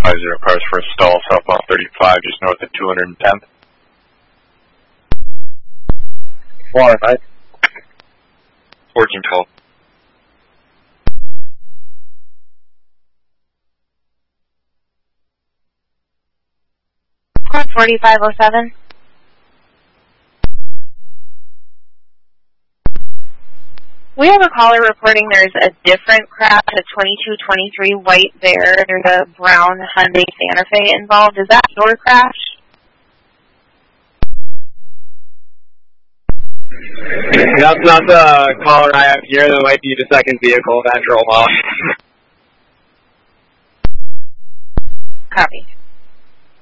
50 cars for a stall southbound 35, just north of 210th. 405. 1412. Code 4507. We have a caller reporting there's a different crash, a 2223 white Bear. There's a brown Hyundai Santa Fe involved. Is that your crash? That's not the caller I have here. That might be the second vehicle that drove off. Copy.